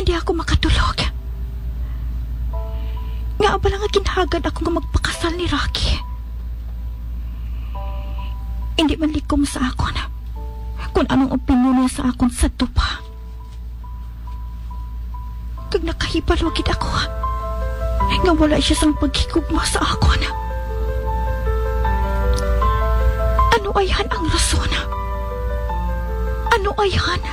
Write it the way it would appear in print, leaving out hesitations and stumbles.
di ako makatulog. Nga abala nga ginhagad ako nga magpakasal ni Rocky. Hindi man likom sa akon kung anong opinyon niya sa akon sa tupa. Kag nakahibalo gid ako nga wala siya sang paghigugma sa akon. Ano ayan ang rason? Ano ayan?